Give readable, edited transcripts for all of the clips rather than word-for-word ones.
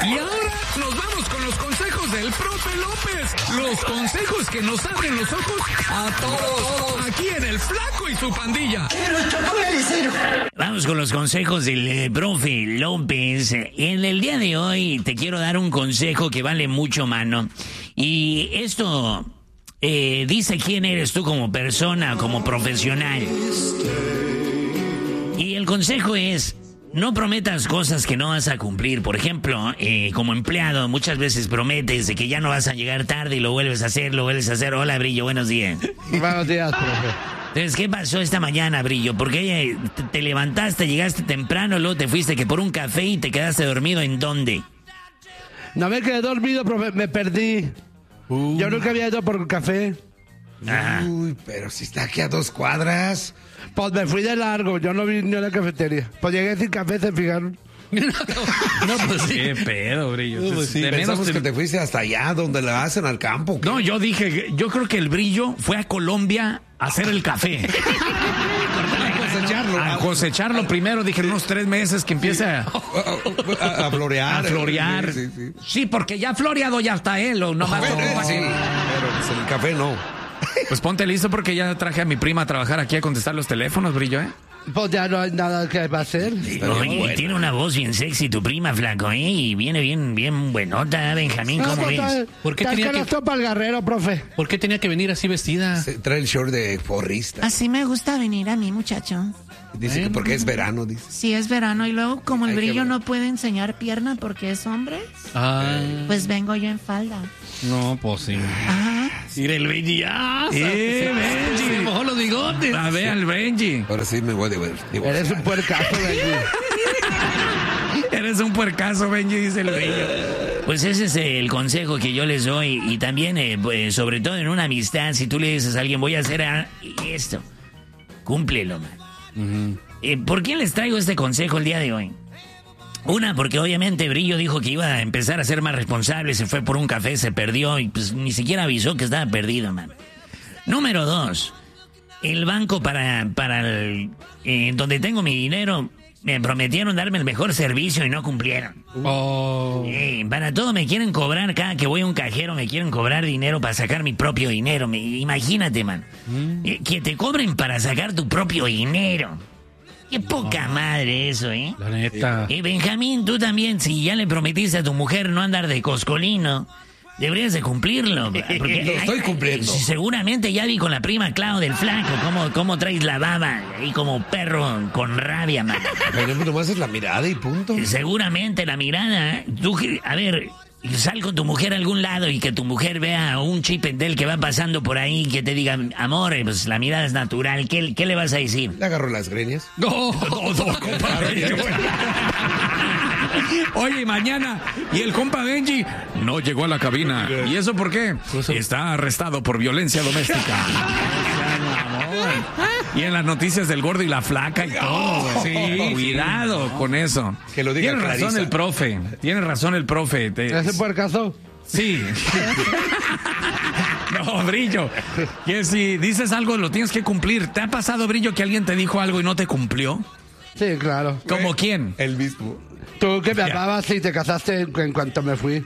Y ahora nos vamos con los consejos del profe López. Los consejos que nos abren los ojos a todos. Aquí en El Flaco y su pandilla. Vamos con los consejos del profe López. En el día de hoy te quiero dar un consejo que vale mucho, mano. Y esto dice quién eres tú como persona, como profesional. Y el consejo es: no prometas cosas que no vas a cumplir. Por ejemplo, como empleado, muchas veces prometes de que ya no vas a llegar tarde y lo vuelves a hacer. Hola, Brillo, buenos días. Buenos días, profe. Entonces, ¿qué pasó esta mañana, Brillo? Porque te levantaste, llegaste temprano, luego te fuiste que por un café y te quedaste dormido. ¿En dónde? No me quedé dormido, profe, me perdí. Yo nunca había ido por un café. Ajá. Uy, pero si está aquí a 2 cuadras. Pues me fui de largo, yo no vi ni a la cafetería. Pues llegué sin café, ¿se fijaron? No, pues sí. Qué pedo, Brillo. Pues sí, pensamos que te fuiste hasta allá, donde la hacen al campo. ¿Qué? No, yo creo que el Brillo fue a Colombia a hacer el café. A cosecharlo primero, dije, unos 3 meses que empiece a florear. A florear. Sí. Sí, porque ya floreado ya está él, o no más. Sí, pero pues el café no. Pues ponte listo porque ya traje a mi prima a trabajar aquí a contestar los teléfonos, Brillo, ¿eh? Pues ya no hay nada que va a hacer. Oye, tiene una voz bien sexy tu prima, Flaco, ¿eh? Y viene bien buenota, Benjamín, ¿cómo ves? ¿Por qué tenía que para el guerrero, profe? ¿Por qué tenía que venir así vestida? Trae el short de forrista. Así me gusta venir a mí, muchacho. Dice que porque es verano, dice. Sí, es verano. Y luego, como el Brillo no puede enseñar pierna porque es hombre, pues vengo yo en falda. No, pues sí. Ajá. Mira el Benji. Benji. Se mojó los bigotes. A ver al Benji. Ahora sí me voy a divorciar. Eres un puercazo, Benji. Eres un puercazo, Benji, dice el Brillo. Pues ese es el consejo que yo les doy. Y también, pues, sobre todo en una amistad, si tú le dices a alguien, voy a hacer esto, cúmplelo, man. ¿Por qué les traigo este consejo el día de hoy? Una, porque obviamente Brillo dijo que iba a empezar a ser más responsable, se fue por un café, se perdió y pues ni siquiera avisó que estaba perdido, man. Número 2, el banco para donde tengo mi dinero, me prometieron darme el mejor servicio y no cumplieron. Para todo me quieren cobrar, cada que voy a un cajero me quieren cobrar dinero para sacar mi propio dinero. Imagínate, man, que te cobren para sacar tu propio dinero. Qué poca madre eso, ¿eh? La neta. Benjamín, tú también, si ya le prometiste a tu mujer no andar de coscolino, deberías de cumplirlo. Porque, Lo estoy cumpliendo. Seguramente ya vi con la prima Clau del Flaco cómo traes la baba ahí como perro con rabia, man. Pero nomás es la mirada y punto. Seguramente la mirada. Tú, a ver, sal con tu mujer a algún lado y que tu mujer vea un chipendel que va pasando por ahí y que te diga, amor, pues la mirada es natural. ¿Qué le vas a decir? Le agarro las greñas. No, compadre. Oye, mañana, y el compa Benji no llegó a la cabina. ¿Y eso por qué? Está arrestado por violencia doméstica. Y en las noticias del gordo y la flaca y todo, güey. Sí, cuidado con eso. Que lo diga Tiene razón Clarisa. el profe. ¿Es un puercazo? Sí. No, Brillo, que si dices algo lo tienes que cumplir. ¿Te ha pasado, Brillo, que alguien te dijo algo y no te cumplió? Sí, claro. ¿Cómo quién? El mismo. Tú que me amabas y te casaste en cuanto me fui.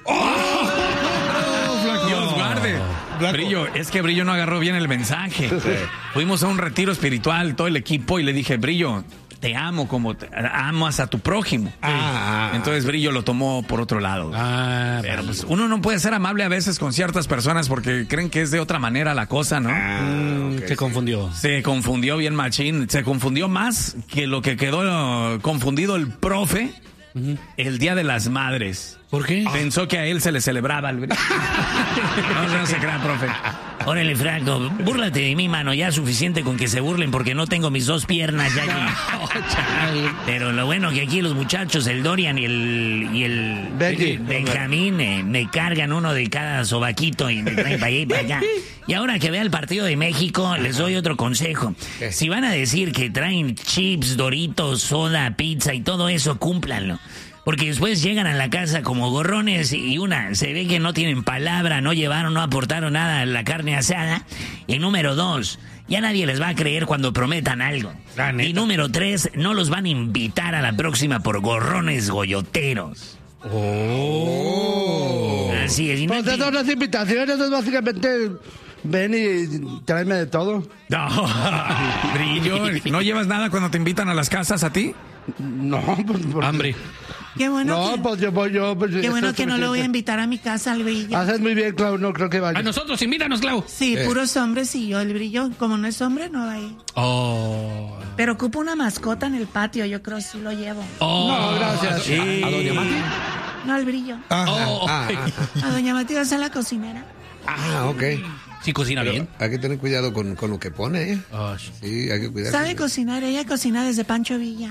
Dios guarde. Brillo, es que Brillo no agarró bien el mensaje. Fuimos a un retiro espiritual, todo el equipo, y le dije, Brillo, te amo como amas a tu prójimo. Entonces Brillo lo tomó por otro lado. Pero pues uno no puede ser amable a veces con ciertas personas porque creen que es de otra manera la cosa, ¿no? Se confundió. Se confundió bien machín. Se confundió más que lo que quedó confundido el profe el Día de las Madres. ¿Por qué? Pensó que a él se le celebraba el... No se crea, profe. Órale, Franco, búrlate de mí, mano. Ya suficiente con que se burlen porque no tengo mis 2 piernas ya aquí. Pero lo bueno que aquí los muchachos, el Dorian y el Benjamín, me cargan uno de cada sobaquito y me traen para allá y para allá. Y ahora que vea el partido de México, les doy otro consejo. Si van a decir que traen chips, Doritos, soda, pizza y todo eso, cúmplanlo. Porque después llegan a la casa como gorrones y se ve que no tienen palabra, no llevaron, no aportaron nada a la carne asada. Y número 2, ya nadie les va a creer cuando prometan algo. Y número 3, no los van a invitar a la próxima por gorrones goyoteros. Así es. Pues esas son las invitaciones, es básicamente ven y tráeme de todo. No, Brillo, ¿no llevas nada cuando te invitan a las casas a ti? No, pues... Hambre. Qué bueno No, que, pues yo voy yo... Pues, qué bueno esto que no lo voy a invitar a mi casa al Brillo. Haces muy bien, Clau, no creo que vaya. A nosotros, invítanos, Clau. Sí, puros hombres y yo, el Brillo, como no es hombre, no va a ir. Oh. Pero ocupo una mascota en el patio, yo creo que sí lo llevo. Oh. No, gracias. Sí. ¿A doña Mati? No al Brillo. A doña Matilde es la cocinera. Ok. Sí, cocina bien. Hay que tener cuidado con lo que pone, ¿eh? Sí, hay que cuidar. ¿Sabe cocinar? Ella cocina desde Pancho Villa.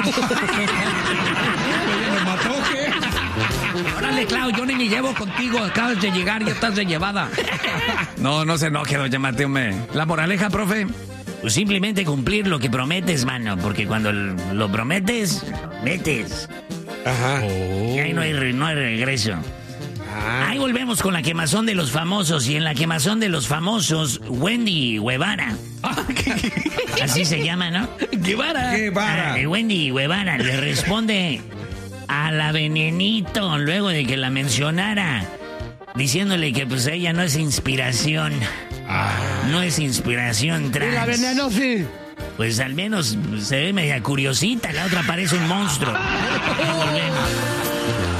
¿Me mató qué? Órale, Clau, yo ni me llevo contigo. Acabas de llegar y ya estás de llevada. No se enoje, doña Mateo. La moraleja, profe. Pues simplemente cumplir lo que prometes, mano. Porque cuando lo prometes, metes. Ajá. Y ahí no hay regreso. Ahí volvemos con la quemazón de los famosos. Y en la quemazón de los famosos, Wendy Guevara. Así se llama, ¿no? Guevara. Wendy Guevara le responde a la Venenito luego de que la mencionara, diciéndole que pues ella no es inspiración. No es inspiración trans. Y la Veneno sí. Pues al menos se ve media curiosita, la otra parece un monstruo. Ahí volvemos.